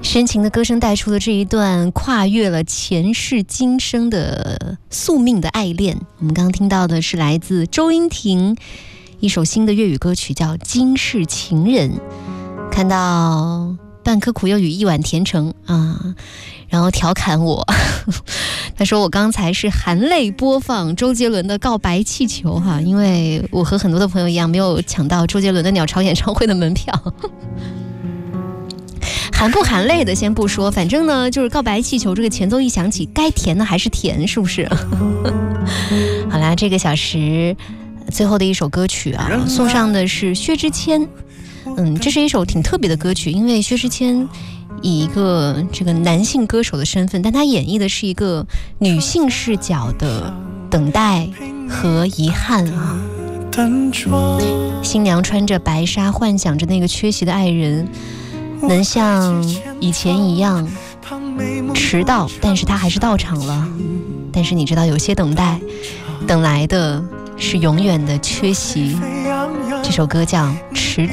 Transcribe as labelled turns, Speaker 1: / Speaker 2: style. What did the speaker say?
Speaker 1: 深情的歌声带出了这一段跨越了前世今生的宿命的爱恋。我们刚刚听到的是来自周英婷一首新的粤语歌曲，叫《今世情人》。看到半颗苦又与一碗甜橙啊，然后调侃我他说我刚才是含泪播放周杰伦的告白气球哈，因为我和很多的朋友一样没有抢到周杰伦的鸟巢演唱会的门票含不含泪的先不说，反正呢就是告白气球这个前奏一响起，该甜的还是甜，是不是好啦，这个小时最后的一首歌曲啊，送上的是薛之谦。这是一首挺特别的歌曲，因为薛之谦以一个这个男性歌手的身份，但他演绎的是一个女性视角的等待和遗憾啊。新娘穿着白纱，幻想着那个缺席的爱人能像以前一样迟到，但是他还是到场了。但是你知道，有些等待等来的是永远的缺席。这首歌叫《迟